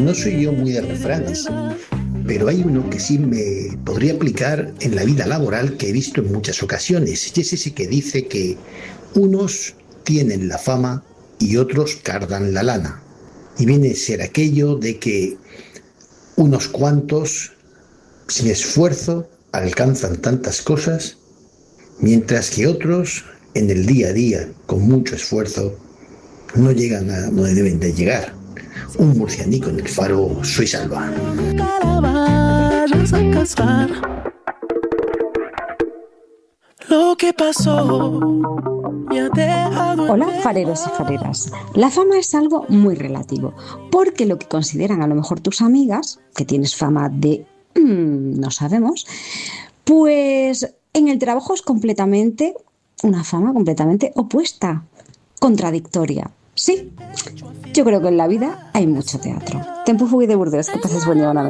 no soy yo muy de refranes, pero hay uno que sí me podría aplicar en la vida laboral que he visto en muchas ocasiones, y es ese que dice que unos tienen la fama y otros cardan la lana. Y viene a ser aquello de que unos cuantos, sin esfuerzo, alcanzan tantas cosas, mientras que otros, en el día a día, con mucho esfuerzo, no llegan a donde deben de llegar. Un murcianico en el faro, soy Salva. Lo que pasó me ha dejado. Hola, fareros y fareras. La fama es algo muy relativo, porque lo que consideran a lo mejor tus amigas, que tienes fama de no sabemos, pues en el trabajo es completamente una fama completamente opuesta, contradictoria. Sí, yo creo que en la vida hay mucho teatro. Tempo fugui de Burdeos, que pases buen día, una vez.